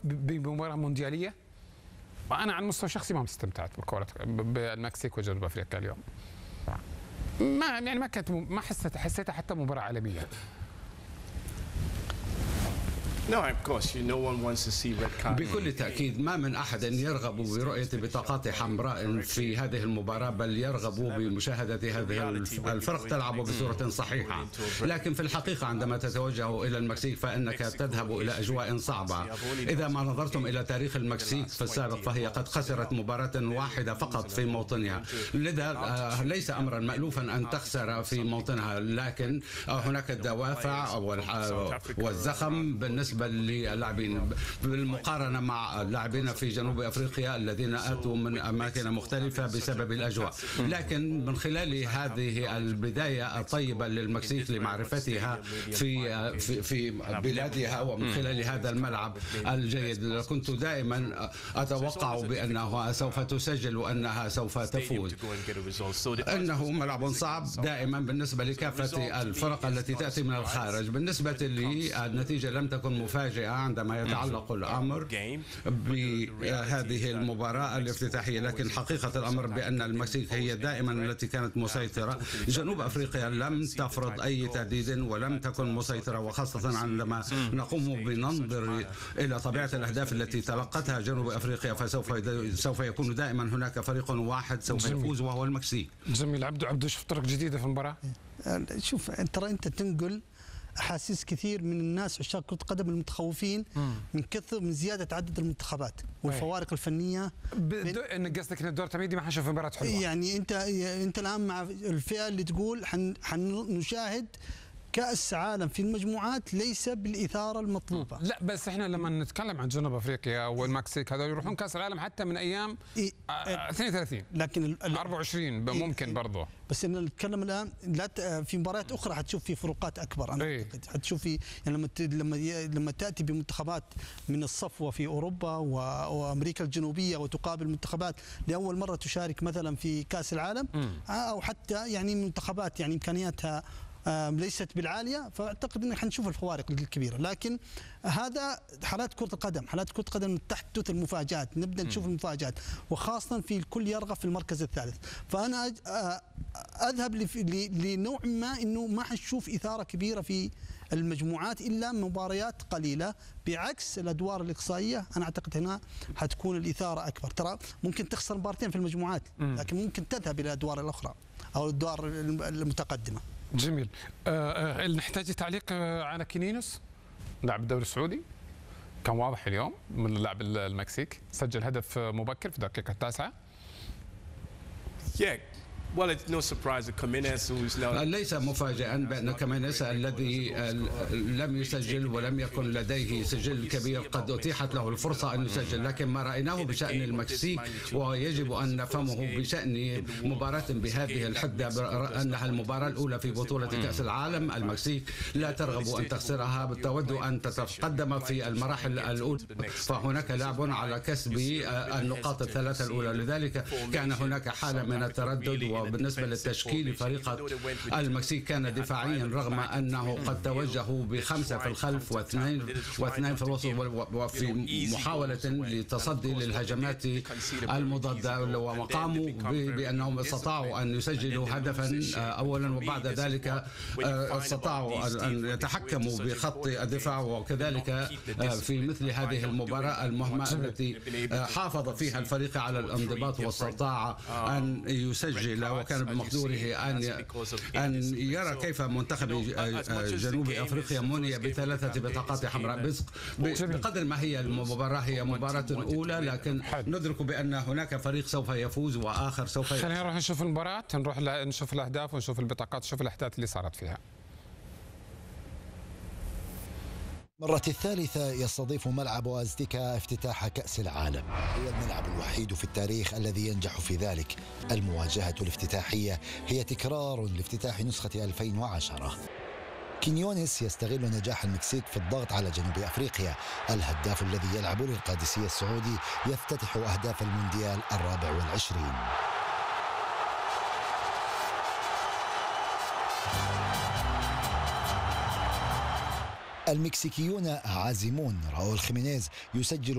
بمباراة مونديالية. وأنا عن مستوى شخصي ما استمتعت بكرة بالمكسيك وجنوب أفريقيا اليوم. ما كانت، ما حسيتها حتى مباراة عالمية. بكل تأكيد ما من أحد يرغب برؤية بطاقات حمراء في هذه المباراة، بل يرغب بمشاهدة هذه الفرق تلعب بصورة صحيحة. لكن في الحقيقة عندما تتوجه إلى المكسيك فإنك تذهب إلى أجواء صعبة. إذا ما نظرتم إلى تاريخ المكسيك في السابق فهي قد خسرت مباراة واحدة فقط في موطنها، لذا ليس أمرا مألوفا أن تخسر في موطنها، لكن هناك الدوافع والزخم بالنسبة للاعبين بالمقارنة مع اللاعبين في جنوب أفريقيا الذين أتوا من أماكن مختلفة بسبب الأجواء. لكن من خلال هذه البداية الطيبة للمكسيك لمعرفتها في بلادها ومن خلال هذا الملعب الجيد، كنت دائما أتوقع بأنها سوف تسجل وأنها سوف تفوز. إنه ملعب صعب دائما بالنسبة لكافة الفرق التي تأتي من الخارج. بالنسبة لي النتيجة لم تكن مفاجئة عندما يتعلق الأمر بهذه المباراة الافتتاحية، لكن حقيقة الأمر بأن المكسيك هي دائما التي كانت مسيطرة. جنوب أفريقيا لم تفرض أي تهديد ولم تكن مسيطرة، وخاصة عندما نقوم بننظر إلى طبيعة الأهداف التي تلقتها جنوب أفريقيا فسوف يكون دائما هناك فريق واحد سوف يفوز وهو المكسيك. جميل. عبدو شوف طرق جديدة في المباراة. شوف ترى أنت تنقل أحاسيس كثير من الناس عشاق كرة القدم المتخوفين من زيادة عدد المنتخبات والفوارق الفنية. إن قصدك إن الدور التمهيدي ما حنشوف مباراة حلوة. يعني أنت الآن مع الفئة اللي تقول حنشاهد كأس عالم في المجموعات ليس بالإثارة المطلوبة. لا بس احنا لما نتكلم عن جنوب افريقيا والمكسيك هذول يروحون كأس العالم حتى من ايام 32 لكن 24 ممكن برضه. بس ان نتكلم الان في مباريات اخرى حتشوف في فروقات اكبر. انا اعتقد حتشوف في يعني لما تاتي بمنتخبات من الصفوه في اوروبا وامريكا الجنوبيه وتقابل منتخبات لاول مره تشارك مثلا في كأس العالم او حتى يعني منتخبات يعني امكانياتها ليست بالعاليه، فاعتقد ان حنشوف الفوارق الكبيره. لكن هذا حالات كره القدم، حالات كره القدم تحدث المفاجات، نبدا نشوف المفاجات وخاصه في الكل يرغب في المركز الثالث. فانا اذهب لنوع ما انه ما حنشوف اثاره كبيره في المجموعات الا مباريات قليله، بعكس الادوار الاقصائيه. انا اعتقد هنا حتكون الاثاره اكبر. ترى ممكن تخسر مباراتين في المجموعات لكن ممكن تذهب الى الادوار الاخرى او الادوار المتقدمه. جميل. نحتاج تعليق على كينينوس لاعب الدوري السعودي. كان واضح اليوم من لاعب المكسيك، سجل هدف مبكر في الدقيقة 9. ليس مفاجئا بأن كامينيس الذي لم يسجل ولم يكن لديه سجل كبير قد أتيحت له الفرصة أن يسجل، لكن ما رأيناه بشأن المكسيك ويجب أن نفهمه بشأن مباراة بهذه الحدة أنها المباراة الأولى في بطولة كأس العالم. المكسيك لا ترغب أن تخسرها، تود أن تتقدم في المراحل الأولى، فهناك لعب على كسب النقاط الثلاثة الأولى. لذلك كان هناك حالة من التردد. وبالنسبة للتشكيل فريق المكسيك كان دفاعيا رغم أنه قد توجهوا ب5 في الخلف واثنين في الوسط، وفي محاولة للتصدي للهجمات المضادة، وقاموا بأنهم استطاعوا أن يسجلوا هدفا أولا، وبعد ذلك استطاعوا أن يتحكموا بخط الدفاع. وكذلك في مثل هذه المباراة المهمة التي حافظ فيها الفريق على الانضباط واستطاع أن يسجل، وكان بمقدوره أن يرى كيف منتخب جنوب أفريقيا مني ب3 بطاقات حمراء. بقدر ما هي المباراة هي مباراة أولى، لكن ندرك بأن هناك فريق سوف يفوز وآخر سوف خلينا نروح نشوف المباراة، نروح نشوف الأهداف ونشوف البطاقات، نشوف الأحداث اللي صارت فيها. المرة الثالثة يستضيف ملعب أزتيكا افتتاح كأس العالم. هو الملعب الوحيد في التاريخ الذي ينجح في ذلك. المواجهة الافتتاحية هي تكرار لافتتاح نسخة 2010. كينيونيس يستغل نجاح المكسيك في الضغط على جنوب أفريقيا. الهداف الذي يلعب للقادسية السعودي يفتتح أهداف المونديال 24. المكسيكيون عازمون. راؤول خيمينيز يسجل